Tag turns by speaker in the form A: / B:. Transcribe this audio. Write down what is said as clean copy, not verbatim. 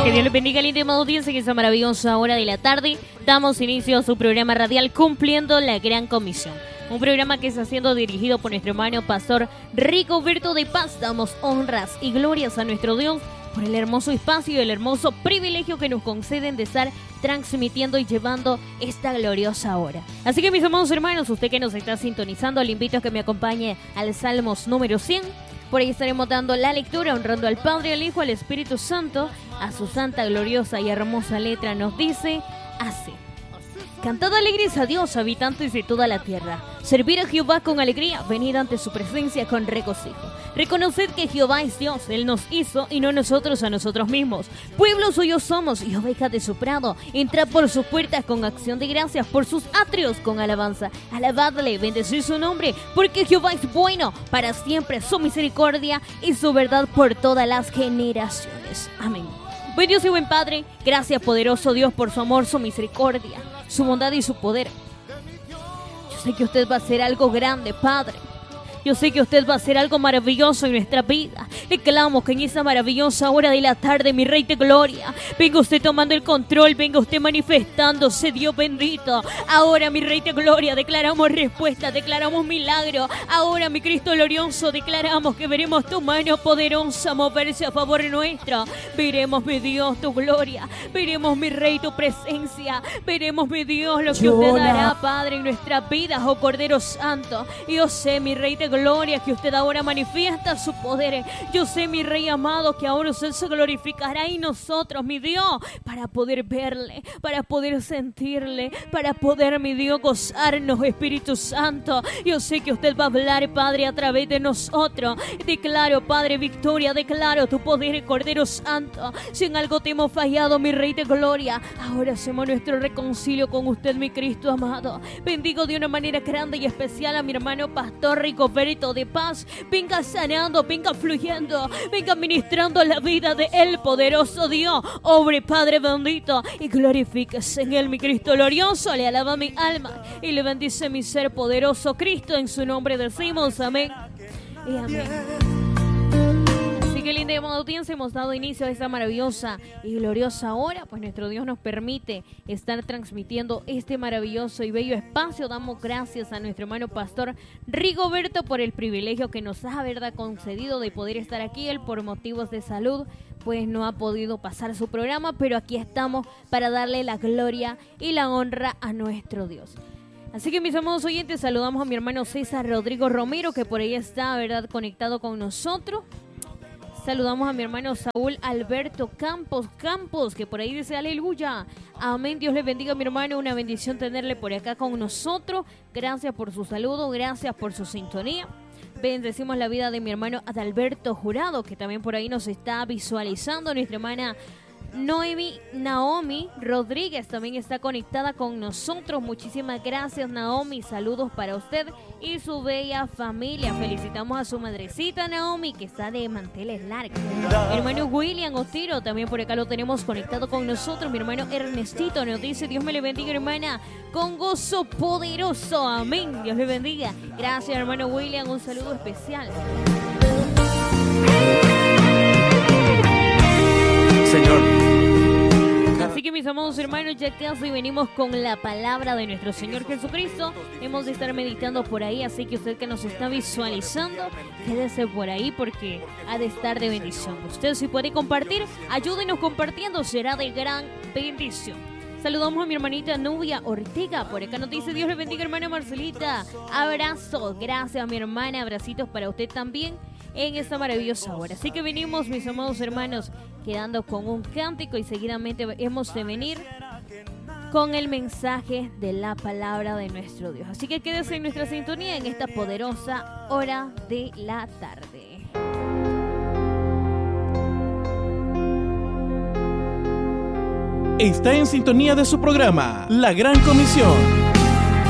A: Que Dios les bendiga, linda audiencia, en esa maravillosa hora de la tarde. Damos inicio a su programa radial Cumpliendo la Gran Comisión. Un programa que está siendo dirigido por nuestro hermano pastor Rigoberto de Paz. Damos honras y glorias a nuestro Dios por el hermoso espacio y el hermoso privilegio que nos conceden de estar transmitiendo y llevando esta gloriosa hora. Así que, mis amados hermanos, usted que nos está sintonizando, le invito a que me acompañe al Salmos número 100. Por ahí estaremos dando la lectura, honrando al Padre, al Hijo, al Espíritu Santo. A su santa, gloriosa y hermosa letra nos dice así: cantad alegres a Dios, habitantes de toda la tierra. Servir a Jehová con alegría, venid ante su presencia con regocijo. Reconoced que Jehová es Dios, Él nos hizo y no nosotros a nosotros mismos. Pueblo suyo somos y ovejas de su prado. Entrad por sus puertas con acción de gracias, por sus atrios con alabanza. Alabadle, bendecid su nombre, porque Jehová es bueno, para siempre su misericordia y su verdad por todas las generaciones. Amén. Buen Dios y buen Padre, gracias poderoso Dios por su amor, su misericordia, su bondad y su poder. Yo sé que usted va a hacer algo grande, Padre. Yo sé que usted va a hacer algo maravilloso en nuestra vida. Le clamo que en esa maravillosa hora de la tarde, mi Rey de Gloria, venga usted tomando el control, venga usted manifestándose, Dios bendito. Ahora, mi Rey de Gloria, declaramos respuesta, declaramos milagro. Ahora, mi Cristo glorioso, declaramos que veremos tu mano poderosa moverse a favor nuestro. Veremos, mi Dios, tu gloria. Veremos, mi Rey, tu presencia. Veremos, mi Dios, lo que usted hará, Padre, en nuestras vidas, oh Cordero Santo. Yo sé, mi Rey de Gloria, que usted ahora manifiesta su poder. Yo sé, mi Rey amado, que ahora usted se glorificará en nosotros, mi Dios, para poder verle, para poder sentirle, para poder, mi Dios, gozarnos, Espíritu Santo. Yo sé que usted va a hablar, Padre, a través de nosotros. Declaro, Padre, victoria, declaro tu poder, Cordero Santo. Si en algo te hemos fallado, mi Rey de Gloria, ahora hacemos nuestro reconcilio con usted, mi Cristo amado. Bendigo de una manera grande y especial a mi hermano pastor Rigoberto de Paz. Venga sanando, venga fluyendo, venga ministrando la vida de él, poderoso Dios. Obre, Padre bendito, y glorifíquese en él, mi Cristo glorioso. Le alaba mi alma y le bendice mi ser, poderoso Cristo. En su nombre decimos amén y amén. Así que, linda audiencia, hemos dado inicio a esta maravillosa y gloriosa hora, pues nuestro Dios nos permite estar transmitiendo este maravilloso y bello espacio. Damos gracias a nuestro hermano pastor Rigoberto por el privilegio que nos ha, ¿verdad?, concedido de poder estar aquí. Él, por motivos de salud, pues no ha podido pasar su programa, pero aquí estamos para darle la gloria y la honra a nuestro Dios. Así que, mis amados oyentes, saludamos a mi hermano César Rodrigo Romero, que por ahí está, ¿verdad?, conectado con nosotros. Saludamos a mi hermano Saúl Alberto Campos, que por ahí dice aleluya. Amén. Dios le bendiga, mi hermano. Una bendición tenerle por acá con nosotros. Gracias por su saludo, gracias por su sintonía. Bendecimos la vida de mi hermano Adalberto Jurado, que también por ahí nos está visualizando. Nuestra hermana Naomi Rodríguez también está conectada con nosotros. Muchísimas gracias, Naomi. Saludos para usted y su bella familia. Felicitamos a su madrecita, Naomi, que está de manteles largos. Mi hermano William Otiro también por acá lo tenemos conectado con nosotros. Mi hermano Ernestito nos dice: Dios me le bendiga, hermana, con gozo poderoso. Amén. Dios le bendiga. Gracias, hermano William. Un saludo especial.
B: Señor.
A: Así que, mis amados hermanos, ya casi venimos con la palabra de nuestro Señor Jesucristo. Hemos de estar meditando por ahí, así que usted que nos está visualizando, quédese por ahí porque ha de estar de bendición. Usted, si puede compartir, ayúdenos compartiendo, será de gran bendición. Saludamos a mi hermanita Nubia Ortega. Por acá nos dice: Dios le bendiga, hermana Marcelita. Abrazo. Gracias, mi hermana. Abracitos para usted también en esta maravillosa hora. Así que venimos, mis amados hermanos, quedando con un cántico y seguidamente hemos de venir con el mensaje de la palabra de nuestro Dios. Así que quédese en nuestra sintonía en esta poderosa hora de la tarde.
B: Está en sintonía de su programa, La Gran Comisión.